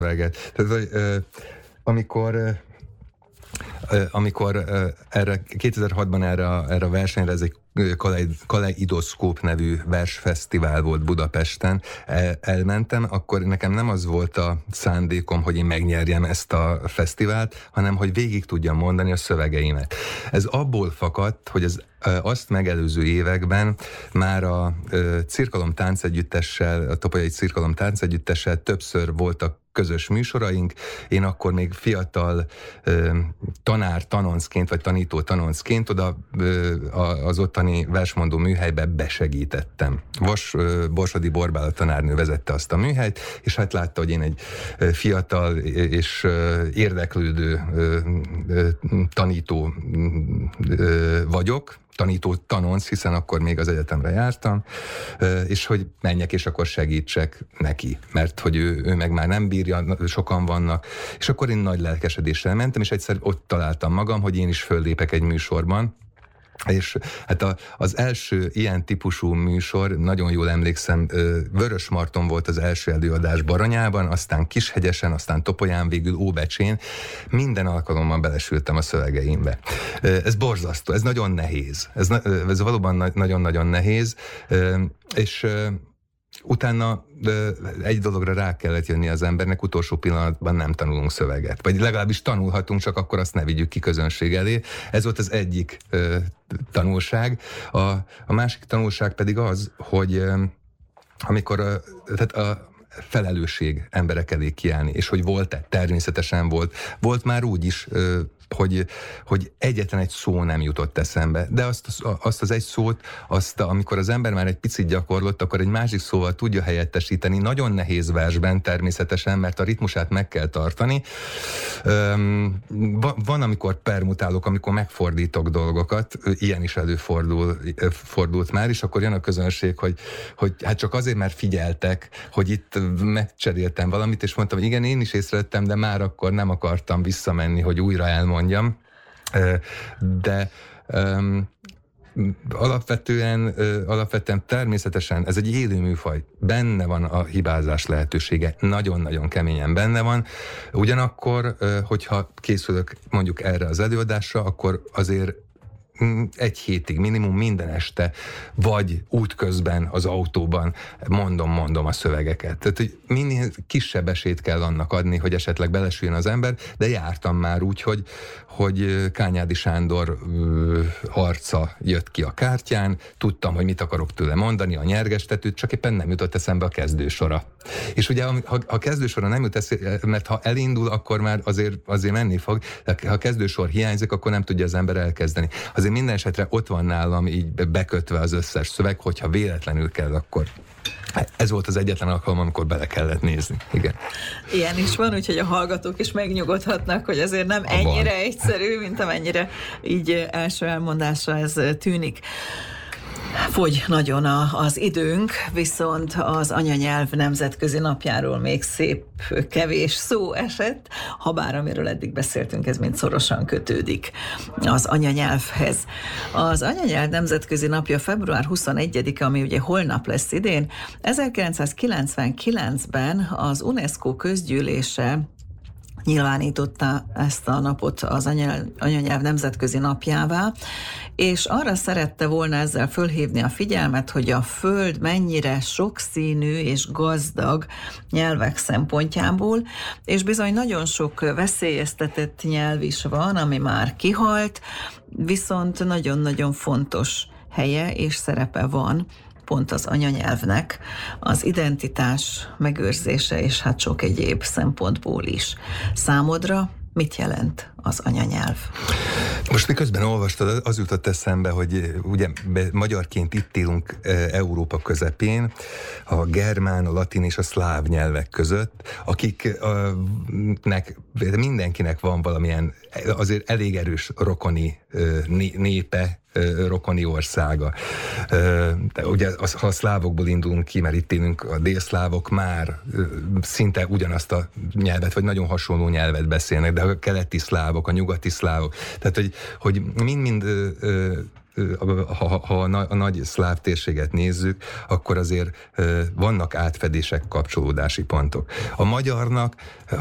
szöveget. Tehát, hogy, amikor erre 2006-ban erre a versenyre, ez egy Kaleidoszkóp nevű versfesztivál volt Budapesten, elmentem, akkor nekem nem az volt a szándékom, hogy én megnyerjem ezt a fesztivált, hanem hogy végig tudjam mondani a szövegeimet. Ez abból fakadt, hogy az azt megelőző években már a Cirkalom táncegyüttessel, a Topolyai Cirkalom táncegyüttessel többször voltak közös műsoraink. Én akkor még fiatal tanoncként, vagy tanító tanoncként oda az ottani versmondó műhelybe besegítettem. Borsodi Borbála tanárnő vezette azt a műhelyt, és hát látta, hogy én egy fiatal és érdeklődő tanító vagyok, tanító tanonc, hiszen akkor még az egyetemre jártam, és hogy menjek, és akkor segítsek neki, mert hogy ő meg már nem bírja, sokan vannak, és akkor én nagy lelkesedéssel mentem, és egyszer ott találtam magam, hogy én is föllépek egy műsorban, és hát az első ilyen típusú műsor, nagyon jól emlékszem, Vörösmarton volt az első előadás Baranyában, aztán Kishegyesen, aztán Topolyán, végül Óbecsén. Minden alkalommal belesültem a szövegeimbe. Ez borzasztó, ez nagyon nehéz. Ez valóban nagyon-nagyon nehéz, és utána egy dologra rá kellett jönni az embernek, utolsó pillanatban nem tanulunk szöveget. Vagy legalábbis tanulhatunk, csak akkor azt ne vigyük ki közönség elé. Ez volt az egyik tanulság. A másik tanulság pedig az, hogy amikor tehát a felelősség emberek elé kiállni, és hogy volt-e? Természetesen volt. Volt már úgy is, hogy egyetlen egy szó nem jutott eszembe. De azt az egy szót, amikor az ember már egy picit gyakorlott, akkor egy másik szóval tudja helyettesíteni. Nagyon nehéz versben természetesen, mert a ritmusát meg kell tartani. Van, amikor permutálok, amikor megfordítok dolgokat, ilyen is előfordult már, és akkor jön a közönség, hogy hát csak azért, mert figyeltek, hogy itt megcseréltem valamit, és mondtam, hogy igen, én is észrevettem, de már akkor nem akartam visszamenni, hogy újra elmondjam. De alapvetően természetesen ez egy élő műfaj. Benne van a hibázás lehetősége. Nagyon-nagyon keményen benne van. Ugyanakkor, hogyha készülök mondjuk erre az előadásra, akkor azért egy hétig minimum minden este, vagy útközben az autóban mondom a szövegeket. Tehát, hogy minél kisebb esélyt kell annak adni, hogy esetleg belesüljön az ember, de jártam már úgy, hogy Kányádi Sándor arca jött ki a kártyán, tudtam, hogy mit akarok tőle mondani, a nyergestetőt, csak éppen nem jutott eszembe a kezdősora. És ugye, ha a kezdősora nem jut eszembe, mert ha elindul, akkor már azért menni fog, de ha a kezdősor hiányzik, akkor nem tudja az ember elkezdeni. Azért minden esetre ott van nálam így bekötve az összes szöveg, hogyha véletlenül kell, akkor ez volt az egyetlen alkalom, amikor bele kellett nézni. Igen. Ilyen is van, úgyhogy a hallgatók is megnyugodhatnak, hogy azért nem ennyire egyszerű, mint amennyire így első elmondásra ez tűnik. Fogy nagyon az időnk, viszont az anyanyelv nemzetközi napjáról még szép kevés szó esett, habár amiről eddig beszéltünk, ez mind szorosan kötődik az anyanyelvhez. Az anyanyelv nemzetközi napja február 21-e, ami ugye holnap lesz idén. 1999-ben az UNESCO közgyűlése nyilvánította ezt a napot az anyanyelv nemzetközi napjává, és arra szerette volna ezzel fölhívni a figyelmet, hogy a Föld mennyire sokszínű és gazdag nyelvek szempontjából, és bizony nagyon sok veszélyeztetett nyelv is van, ami már kihalt, viszont nagyon-nagyon fontos helye és szerepe van pont az anyanyelvnek, az identitás megőrzése és hát sok egyéb szempontból is. Számodra mit jelent az anyanyelv? Most miközben olvastad, az jutott eszembe, hogy ugye magyarként itt élünk Európa közepén, a germán, a latin és a szláv nyelvek között, akiknek mindenkinek van valamilyen azért elég erős rokoni népe, rokoni országa. De ugye ha a szlávokból indulunk ki, mert itt élünk, a délszlávok már szinte ugyanazt a nyelvet, vagy nagyon hasonló nyelvet beszélnek, de a keleti szlávok, a nyugati szlávok, tehát hogy mind-mind ha a nagy szláv térséget nézzük, akkor azért vannak átfedések, kapcsolódási pontok. A magyarnak